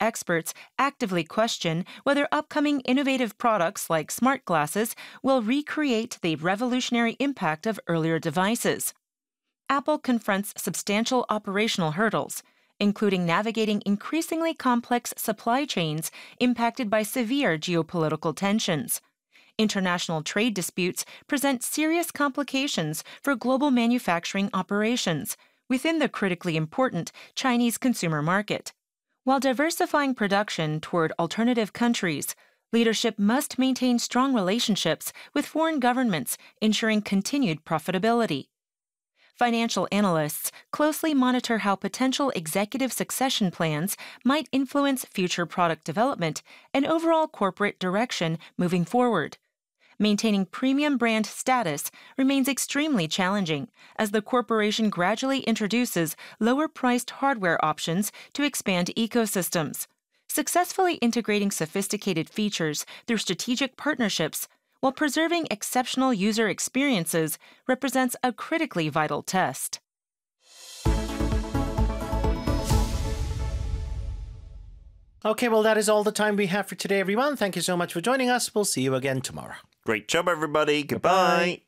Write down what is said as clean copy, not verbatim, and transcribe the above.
experts actively question whether upcoming innovative products like smart glasses will recreate the revolutionary impact of earlier devices. Apple confronts substantial operational hurdles, including navigating increasingly complex supply chains impacted by severe geopolitical tensions. International trade disputes present serious complications for global manufacturing operations within the critically important Chinese consumer market. While diversifying production toward alternative countries, leadership must maintain strong relationships with foreign governments, ensuring continued profitability. Financial analysts closely monitor how potential executive succession plans might influence future product development and overall corporate direction moving forward. Maintaining premium brand status remains extremely challenging as the corporation gradually introduces lower-priced hardware options to expand ecosystems. Successfully integrating sophisticated features through strategic partnerships while preserving exceptional user experiences represents a critically vital test. Okay, well, that is all the time we have for today, everyone. Thank you so much for joining us. We'll see you again tomorrow. Great job, everybody. Goodbye.